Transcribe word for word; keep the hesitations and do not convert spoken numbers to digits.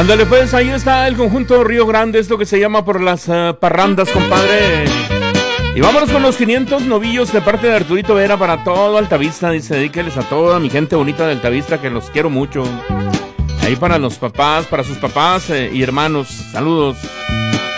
Ándale, pues ahí está el conjunto Río Grande, esto que se llama Por las uh, Parrandas, compadre. Y vámonos con los quinientos novillos de parte de Arturito Vera para todo Altavista. Dice, dedíqueles a toda mi gente bonita de Altavista, que los quiero mucho. Ahí para los papás, para sus papás eh, y hermanos. Saludos.